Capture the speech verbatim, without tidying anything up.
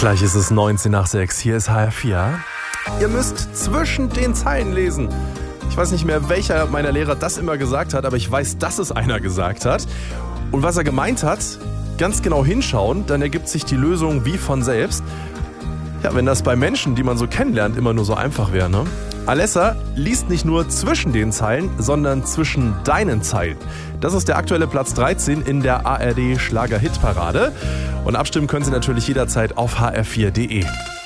Gleich ist es neunzehn nach sechs. Hier ist H R vier. Ihr müsst zwischen den Zeilen lesen. Ich weiß nicht mehr, welcher meiner Lehrer das immer gesagt hat, aber ich weiß, dass es einer gesagt hat. Und was er gemeint hat, ganz genau hinschauen, dann ergibt sich die Lösung wie von selbst. Ja, wenn das bei Menschen, die man so kennenlernt, immer nur so einfach wäre, ne? Alessa liest nicht nur zwischen den Zeilen, sondern zwischen deinen Zeilen. Das ist der aktuelle Platz dreizehn in der A R D Schlager-Hit-Parade. Und abstimmen können Sie natürlich jederzeit auf h r vier punkt d e.